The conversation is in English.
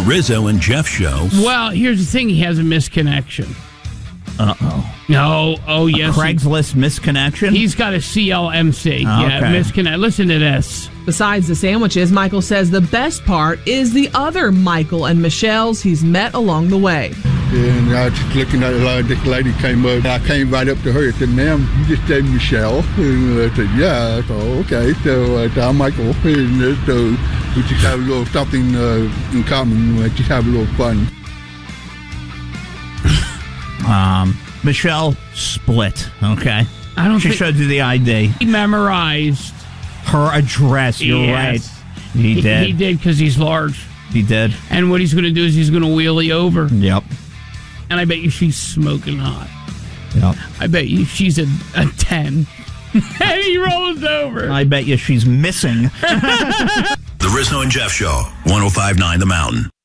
Rizzo and Jeff Show. Well, here's the thing. He has a misconnection. Uh-oh. No. Oh, yes. Craigslist misconnection? He's got a CLMC. Oh, Yeah, okay. misconnect. Listen to this. Besides the sandwiches, Michael says the best part is the other Michael and Michelle's he's met along the way. And I was just looking at it, this lady came up. I came right up to her and said, ma'am, you just said Michelle. And I said, yeah. So, okay. So, I'm Michael. And so we just have a little something in common. We just have a little fun. Michelle split, okay? I don't She think showed you the ID. he memorized. Her address, you're Yes. right. He did. He did because he's large. He did. And what he's going to do is he's going to wheelie over. Yep. And I bet you she's smoking hot. Yep. I bet you she's a 10. And he rolls over. I bet you she's missing. The Rizzo and Jeff Show, 105.9 The Mountain.